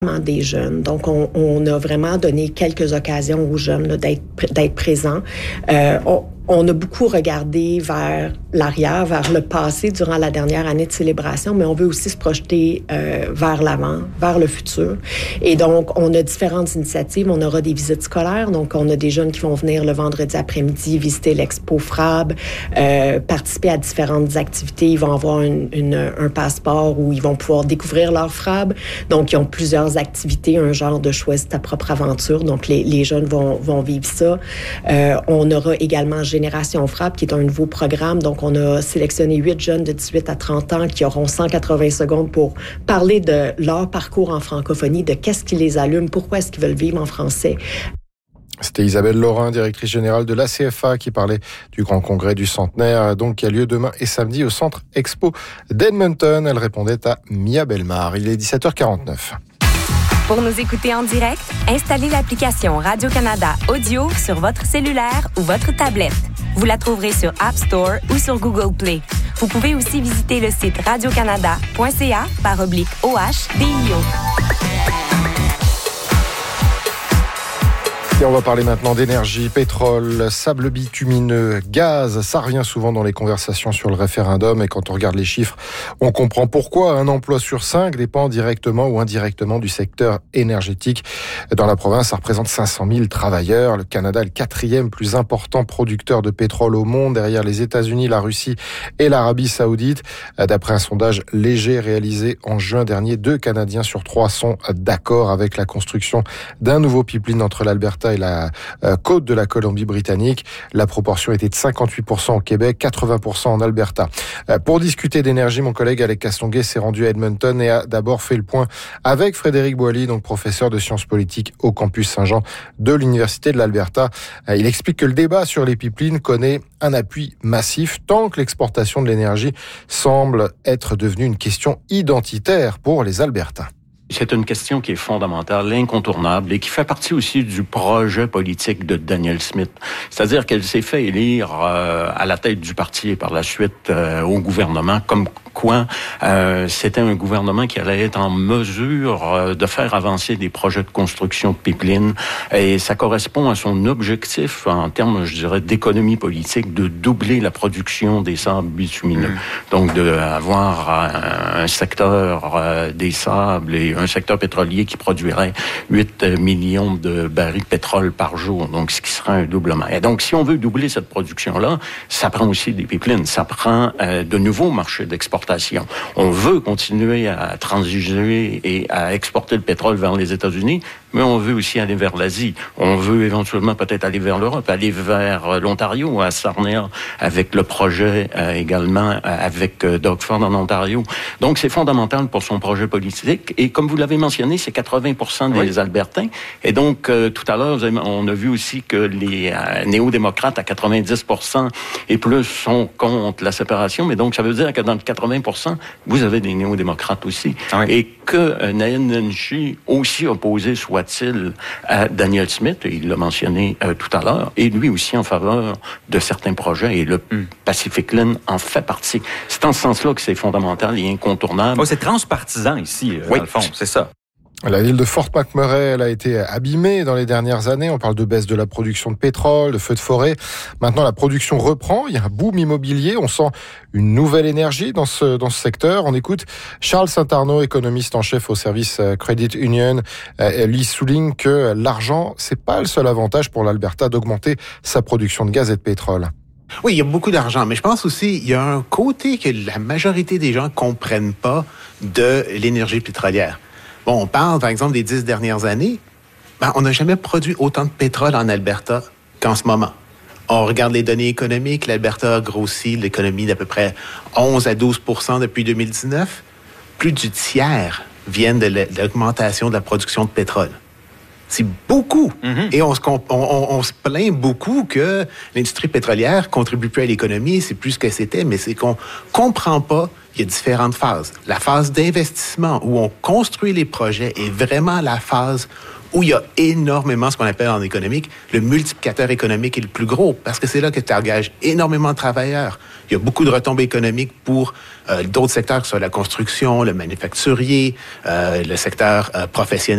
des jeunes. Donc, on a vraiment donné quelques occasions aux jeunes là, d'être présents. On a beaucoup regardé vers l'arrière, vers le passé durant la dernière année de célébration, mais on veut aussi se projeter vers l'avant, vers le futur. Et donc, on a différentes initiatives. On aura des visites scolaires. Donc, on a des jeunes qui vont venir le vendredi après-midi visiter l'Expo FRAB, participer à différentes activités. Ils vont avoir un passeport où ils vont pouvoir découvrir leur FRAB. Donc, ils ont plusieurs activités, un genre de choisis ta propre aventure. Donc, les jeunes vont vivre ça. On aura également Génération FRAB, qui est un nouveau programme. Donc, on a sélectionné 8 jeunes de 18 à 30 ans qui auront 180 secondes pour parler de leur parcours en francophonie, de qu'est-ce qui les allume, pourquoi est-ce qu'ils veulent vivre en français. C'était Isabelle Laurin, directrice générale de l'ACFA, qui parlait du grand congrès du centenaire, donc qui a lieu demain et samedi au Centre Expo d'Edmonton. Elle répondait à Mia Bellemare. Il est 17h49. Pour nous écouter en direct, installez l'application Radio-Canada Audio sur votre cellulaire ou votre tablette. Vous la trouverez sur App Store ou sur Google Play. Vous pouvez aussi visiter le site radiocanada.ca/OHDIO. Et on va parler maintenant d'énergie, pétrole, sable bitumineux, gaz. Ça revient souvent dans les conversations sur le référendum. Et quand on regarde les chiffres, on comprend pourquoi un emploi sur 5 dépend directement ou indirectement du secteur énergétique. Dans la province, ça représente 500 000 travailleurs. Le Canada est le 4e plus important producteur de pétrole au monde, derrière les États-Unis, la Russie et l'Arabie Saoudite. D'après un sondage léger réalisé en juin dernier, 2 Canadiens sur 3 sont d'accord avec la construction d'un nouveau pipeline entre l'Alberta et la côte de la Colombie-Britannique. La proportion était de 58% au Québec, 80% en Alberta. Pour discuter d'énergie, mon collègue Alec Castonguay s'est rendu à Edmonton et a d'abord fait le point avec Frédéric Boily, donc professeur de sciences politiques au campus Saint-Jean de l'Université de l'Alberta. Il explique que le débat sur les pipelines connaît un appui massif tant que l'exportation de l'énergie semble être devenue une question identitaire pour les Albertains. C'est une question qui est fondamentale, incontournable et qui fait partie aussi du projet politique de Danielle Smith. C'est-à-dire qu'elle s'est fait élire à la tête du parti et par la suite au gouvernement comme quoi c'était un gouvernement qui allait être en mesure de faire avancer des projets de construction de pipelines et ça correspond à son objectif en termes, je dirais, d'économie politique de doubler la production des sables bitumineux. Donc d'avoir un secteur des sables et un secteur pétrolier qui produirait 8 millions de barils de pétrole par jour, donc ce qui sera un doublement. Et donc si on veut doubler cette production-là, ça prend aussi des pipelines, ça prend de nouveaux marchés d'exportation. On veut continuer à transiger et à exporter le pétrole vers les États-Unis, mais on veut aussi aller vers l'Asie. On veut éventuellement peut-être aller vers l'Europe, aller vers l'Ontario, à Sarnia, avec le projet également avec Doug Ford en Ontario. Donc c'est fondamental pour son projet politique. Et comme vous l'avez mentionné, c'est 80% des Albertains. Et donc tout à l'heure, on a vu aussi que les néo-démocrates à 90% et plus sont contre la séparation. Mais donc ça veut dire que dans le 80%, vous avez des néo-démocrates aussi. Et que Naheed Nenshi, aussi opposé soit-il à Danielle Smith, et il l'a mentionné tout à l'heure, et lui aussi en faveur de certains projets, et le Pacific Line en fait partie. C'est en ce sens-là que c'est fondamental et incontournable. C'est transpartisan ici, dans le fond, c'est ça. La ville de Fort McMurray, elle a été abîmée dans les dernières années. On parle de baisse de la production de pétrole, de feux de forêt. Maintenant, la production reprend. Il y a un boom immobilier. On sent une nouvelle énergie dans ce secteur. On écoute Charles Saint-Arnaud, économiste en chef au service Credit Union. Lui souligne que l'argent, c'est pas le seul avantage pour l'Alberta d'augmenter sa production de gaz et de pétrole. Oui, il y a beaucoup d'argent, mais je pense aussi il y a un côté que la majorité des gens comprennent pas de l'énergie pétrolière. Bon, on parle, par exemple, des 10 dernières années. On n'a jamais produit autant de pétrole en Alberta qu'en ce moment. On regarde les données économiques. L'Alberta a grossi l'économie d'à peu près 11 à 12% depuis 2019. Plus du tiers viennent de l'augmentation de la production de pétrole. C'est beaucoup. Et on se plaint beaucoup que l'industrie pétrolière contribue plus à l'économie, c'est plus ce que c'était, mais c'est qu'on comprend pas. Il y a différentes phases. La phase d'investissement où on construit les projets est vraiment la phase où il y a énormément ce qu'on appelle en économique, le multiplicateur économique est le plus gros, parce que c'est là que tu engages énormément de travailleurs. Il y a beaucoup de retombées économiques pour d'autres secteurs, que ce soit la construction, le manufacturier, le secteur professionnel.